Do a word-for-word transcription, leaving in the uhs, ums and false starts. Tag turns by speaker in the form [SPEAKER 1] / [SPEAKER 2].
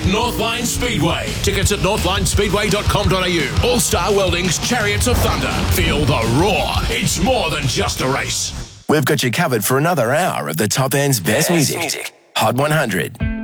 [SPEAKER 1] Northline Speedway. Tickets at northline speedway dot com dot a u. All Star Welding's Chariots of Thunder. Feel the roar. It's more than just a race.
[SPEAKER 2] We've got you covered for another hour of the top end's best, best music. music. Hot one hundred.